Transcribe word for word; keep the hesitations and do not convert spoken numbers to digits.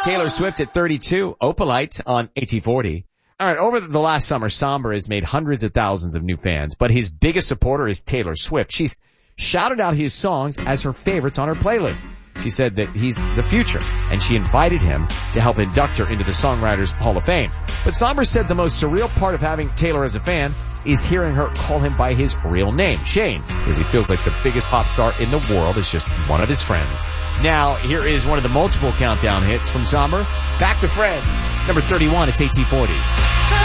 Taylor Swift at thirty-two, Opalite on A T forty. All right, over the last summer, Somber has made hundreds of thousands of new fans, but his biggest supporter is Taylor Swift. She's shouted out his songs as her favorites on her playlist. She said that he's the future, and she invited him to help induct her into the Songwriters Hall of Fame. But Somber said the most surreal part of having Taylor as a fan is hearing her call him by his real name, Shane, because he feels like the biggest pop star in the world is just one of his friends. Now, here is one of the multiple countdown hits from Somber. Back to Friends, number thirty-one, it's A T forty.